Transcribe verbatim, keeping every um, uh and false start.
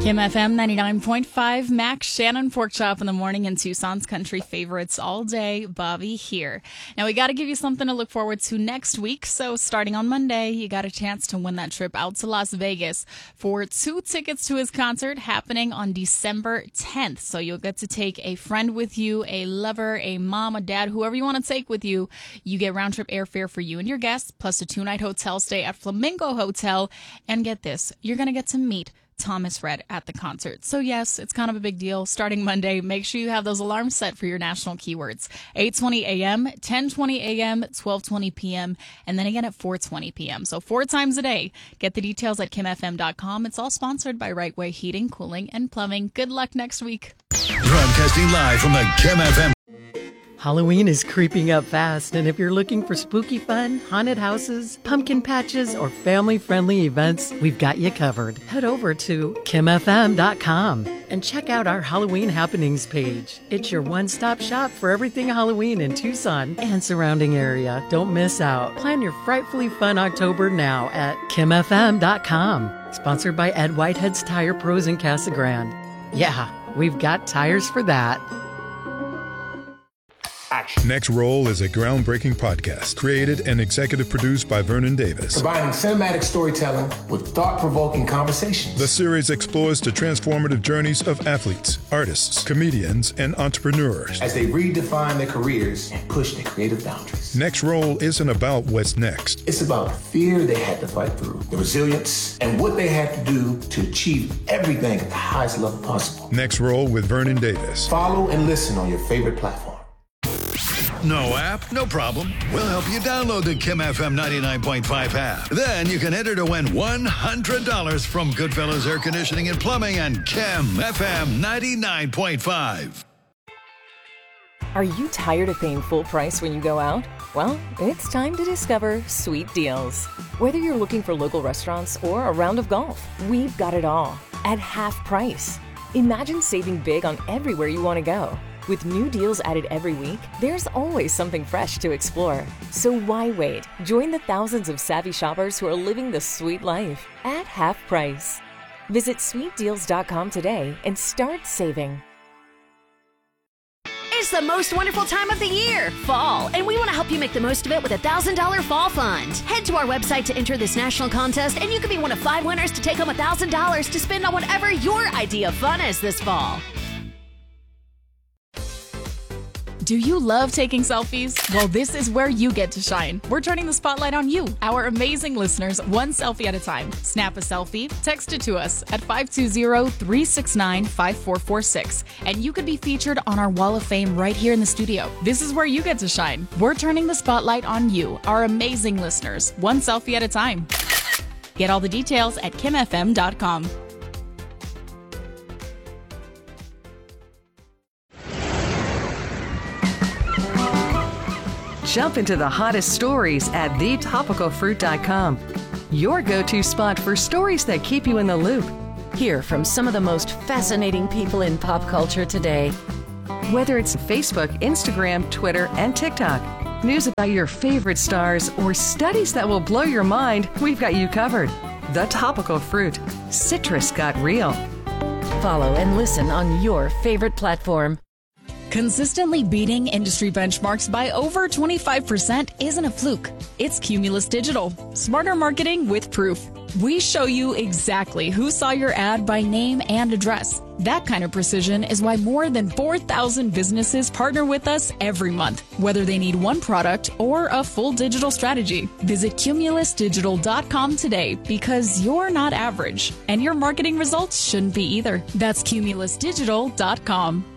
Kim F M ninety-nine point five, Max Shannon Pork Chop in the morning, and Tucson's country favorites all day. Bobby here. Now, we got to give you something to look forward to next week. So starting on Monday, you got a chance to win that trip out to Las Vegas for two tickets to his concert happening on December tenth. So you'll get to take a friend with you, a lover, a mom, a dad, whoever you want to take with you. You get round trip airfare for you and your guests, plus a two night hotel stay at Flamingo Hotel. And get this, you're going to get to meet Thomas Rhett at the concert. So yes, it's kind of a big deal. Starting Monday, make sure you have those alarms set for your national keywords. eight twenty a.m., ten twenty a.m., twelve twenty p.m., and then again at four twenty p.m. So four times a day. Get the details at kim f m dot com. It's all sponsored by Right Way Heating, Cooling, and Plumbing. Good luck next week. Broadcasting live from the Kim F M. Halloween is creeping up fast, and if you're looking for spooky fun, haunted houses, pumpkin patches, or family-friendly events, we've got you covered. Head over to kim f m dot com and check out our Halloween happenings page. It's your one-stop shop for everything Halloween in Tucson and surrounding area. Don't miss out. Plan your frightfully fun October now at kim f m dot com. Sponsored by Ed Whitehead's Tire Pros in Casa Grande. Yeah, we've got tires for that. Next Roll is a groundbreaking podcast created and executive produced by Vernon Davis. Combining cinematic storytelling with thought-provoking conversations. The series explores the transformative journeys of athletes, artists, comedians, and entrepreneurs as they redefine their careers and push their creative boundaries. Next Roll isn't about what's next. It's about the fear they had to fight through, the resilience, and what they had to do to achieve everything at the highest level possible. Next Roll with Vernon Davis. Follow and listen on your favorite platform. No app? No problem. We'll help you download the Kim F M ninety-nine point five app. Then you can enter to win one hundred dollars from Goodfellas Air Conditioning and Plumbing and Kim F M ninety-nine point five. Are you tired of paying full price when you go out? Well, it's time to discover Sweet Deals. Whether you're looking for local restaurants or a round of golf, we've got it all at half price. Imagine saving big on everywhere you want to go. With new deals added every week, there's always something fresh to explore. So why wait? Join the thousands of savvy shoppers who are living the sweet life at half price. Visit sweet deals dot com today and start saving. It's the most wonderful time of the year, fall, and we want to help you make the most of it with a one thousand dollars Fall Fund. Head to our website to enter this national contest, and you could be one of five winners to take home one thousand dollars to spend on whatever your idea of fun is this fall. Do you love taking selfies? Well, this is where you get to shine. We're turning the spotlight on you, our amazing listeners, one selfie at a time. Snap a selfie, text it to us at five two zero, three six nine, five four four six, and you could be featured on our Wall of Fame right here in the studio. This is where you get to shine. We're turning the spotlight on you, our amazing listeners, one selfie at a time. Get all the details at kim f m dot com. Jump into the hottest stories at the topical fruit dot com. Your go-to spot for stories that keep you in the loop. Hear from some of the most fascinating people in pop culture today. Whether it's Facebook, Instagram, Twitter, and TikTok, news about your favorite stars, or studies that will blow your mind, we've got you covered. The Topical Fruit. Citrus got real. Follow and listen on your favorite platform. Consistently beating industry benchmarks by over twenty-five percent isn't a fluke. It's Cumulus Digital. Smarter marketing with proof. We show you exactly who saw your ad by name and address. That kind of precision is why more than four thousand businesses partner with us every month, whether they need one product or a full digital strategy. Visit cumulus digital dot com today, because you're not average, and your marketing results shouldn't be either. That's cumulus digital dot com.